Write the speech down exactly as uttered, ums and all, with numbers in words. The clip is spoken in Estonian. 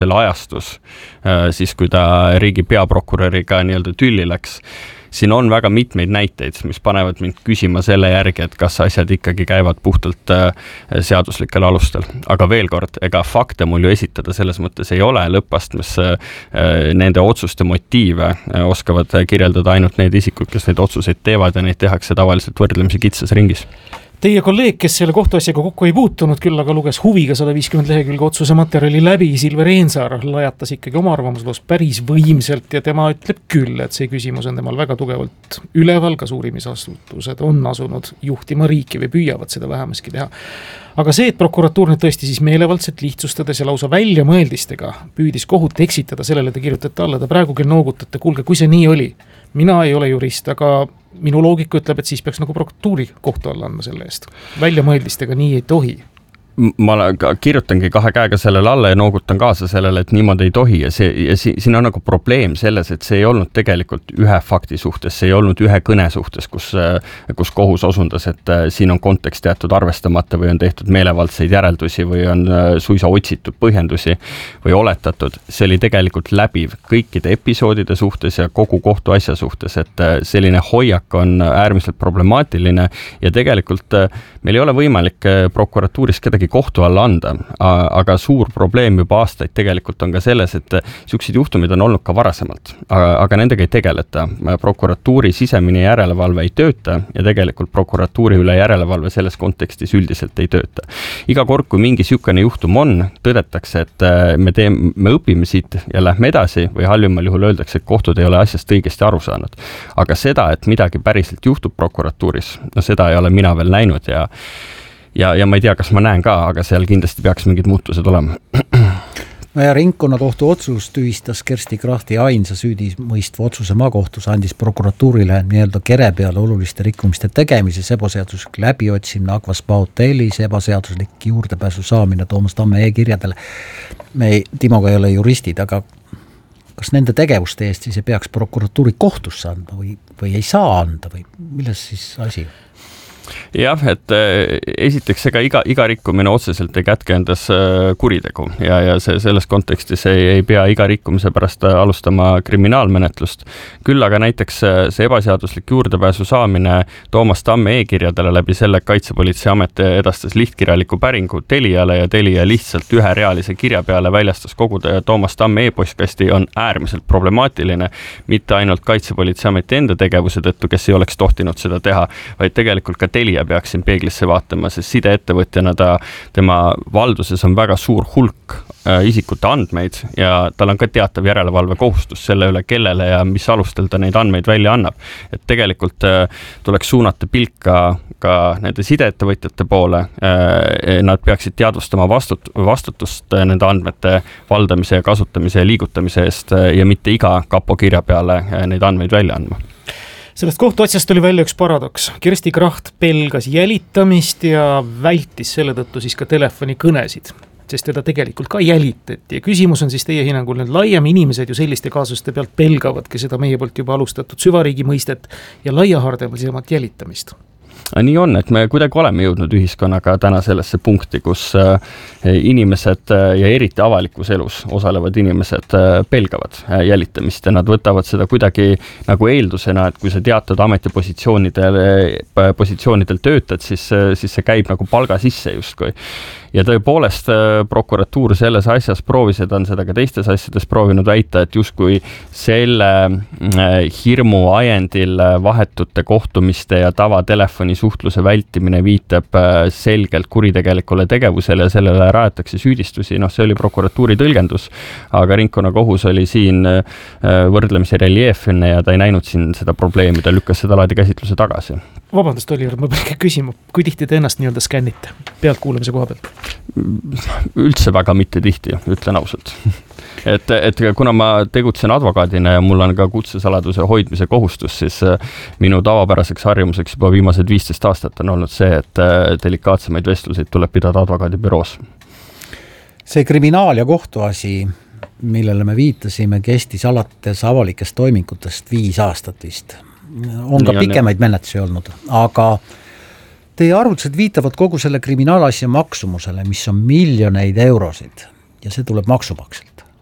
selle ajastus, siis kui ta riigi peaprokuröriga nii-öelda tülli läks. Siin on väga mitmeid näiteid, mis panevad mind küsima selle järgi, et kas asjad ikkagi käivad puhtalt seaduslikel alustel. Aga veel kord, ega fakte mul ju esitada selles mõttes ei ole, lõppastmes nende otsuste motiive oskavad kirjeldada ainult need isikud, kes neid otsuseid teevad ja neid tehakse tavaliselt võrdlemisi kitsas ringis. Teie kolleeg, kes selle kohtuasjaga kokku ei puutunud, küll aga luges huviga sada viiskümmend lehekülge otsuse materjali läbi, Silver Eensaar lajatas ikkagi oma arvamusloos päris võimselt ja tema ütleb küll, et see küsimus on temal väga tugevalt üleval, kas uurimisasutused on asunud juhtima riiki või püüavad seda vähemaski teha. Aga see, et prokuratuur nüüd tõesti siis meelevaldselt lihtsustades ja lausa väljamõeldistega püüdis kohut eksitada, sellele te kirjutate alla, ta praegu küll noogutate, kuulge, kui see nii oli, mina ei ole jurist, aga minu loogika ütleb, et siis peaks nagu prokuratuuri kohtu alla andma selle eest. Väljamõeldistega nii ei tohi. Ma kirjutangi kahe käega sellele alla ja noogutan kaasa sellele, et niimoodi ei tohi ja, see, ja si, siin on nagu probleem selles, et see ei olnud tegelikult ühe fakti suhtes, see ei olnud ühe kõne suhtes, kus, kus kohus osundas, et siin on kontekst jäetud arvestamata või on tehtud meelevaldseid järeldusi või on suisa otsitud põhjendusi või oletatud. See oli tegelikult läbiv kõikide episoodide suhtes ja kogu kohtu asja suhtes, et selline hoiak on äärmiselt problemaatiline ja tegelikult meil ei ole võimalik prokuratuuris kedagi kohtu alla anda, aga suur probleem juba aastaid tegelikult on ka selles, et sellised juhtumid on olnud ka varasemalt, aga, aga nendega ei tegeleta. Prokuratuuri sisemine järelevalve ei tööta ja tegelikult prokuratuuri üle järelevalve selles kontekstis üldiselt ei tööta. Iga kord, kui mingi sükene juhtum on, tõdetakse, et me, teeme, me õpime siit ja lähme edasi või halvimal juhul öeldakse, et kohtud ei ole asjast õigesti aru saanud. Aga seda, et midagi päriselt juhtub prokuratuuris, no seda ei ole mina veel näinud ja Ja, ja ma ei tea, kas ma näen ka, aga seal kindlasti peaks mingid muutused olema. No ja ringkonnakohtu otsus tühistas Kersti Krahti ainsa süüdimõistva otsuse maakohtus, andis prokuratuurile nii-öelda kere peale oluliste rikkumiste tegemises, ebaseaduslik läbiotsimine Akvaspa hotellis, ebaseaduslik juurdepääsu saamine Toomas Tamme e-kirjadele. Me ei, Timoga ei ole juristid, aga kas nende tegevuste eest siis ei peaks prokuratuuri kohtusse anda või, või ei saa anda või milles siis asi? Jah, et esiteks ega iga, iga rikkumine otseselt ei kätke endas kuritegu ja, ja see, selles kontekstis ei, ei pea iga rikkumise pärast alustama kriminaalmenetlust. Küll aga näiteks see ebaseaduslik juurdepääsu saamine Toomas Tamme e-kirjadele läbi selle Kaitsepolitseiamet edastas lihtkirjaliku päringu Teliale ja Telia lihtsalt ühe reaalise kirja peale väljastas kogu Toomas Tamme e-postkasti on äärmiselt problemaatiline, mitte ainult Kaitsepolitseiameti enda tegevuse tõttu, kes ei oleks tohtinud seda teha, vaid tegelikult ka Telia peaks siin peeglisse vaatama, sest sideettevõtjana ta, tema valduses on väga suur hulk äh, isikute andmeid ja tal on ka teatav järelevalve kohustus selle üle, kellele ja mis alustel ta neid andmeid välja annab. Et tegelikult äh, tuleks suunata pilk ka, ka nende sideettevõtjate poole. Äh, nad peaksid teadvustama vastut, vastutust nende andmete valdamise ja kasutamise ja liigutamise eest äh, ja mitte iga kapo kirja peale äh, neid andmeid välja andma. Sellest kohtuatsast oli välja üks paradoks. Kersti Kraht pelgas jälitamist ja vältis selle tõttu siis ka telefonikõnesid, sest teda tegelikult ka jälitati. Ja küsimus on siis teie hinnangul, need laiem inimesed ju selliste kaasuste pealt pelgavadki seda meie poolt juba alustatud süvariigi mõistet ja laiahaardemalt jälitamist. Nii on, et me kuidagi oleme jõudnud ühiskonnaga täna sellesse punkti, kus inimesed ja eriti avalikus elus osalevad inimesed pelgavad jälitamist ja nad võtavad seda kuidagi nagu eeldusena, et kui sa teatud ametipositsioonidel positsioonidel töötad, siis, siis see käib nagu palga sisse justkui. Ja tõepoolest prokuratuur selles asjas proovis, et on seda ka teistes asjades proovinud väita, et justkui selle hirmu ajendil vahetute kohtumiste ja tavatelefoni suhtluse vältimine viitab selgelt kuritegelikule tegevusele ja sellele rajatakse süüdistusi. Noh, see oli prokuratuuri tõlgendus, aga ringkonnakohus oli siin võrdlemisi reljeefne ja ta ei näinud siin seda probleemi, ta lükkas seda laadi käsitluse tagasi. Vabandust, Oliver, ma pean küsima, kui tihti te ennast nii-öelda skännite pealtkuulamise koha pealt? Üldse väga mitte tihti, ütlen ausalt. Et, et kuna ma tegutsen advokaadina ja mul on ka kutsesaladuse hoidmise kohustus, siis minu tavapäraseks harjumuseks juba viimased viisteist aastat on olnud see, et delikaatsemaid vestluseid tuleb pidada advokaadibüroos. See kriminaal- ja kohtuasi, millele me viitasime, kestis alates avalikest toimingutest viis aastat vist. On ka pikemaid menetlusi olnud, aga teie arvutused viitavad kogu selle kriminaalasja maksumusele, mis on miljoneid eurosid ja see tuleb maksumaksjalt.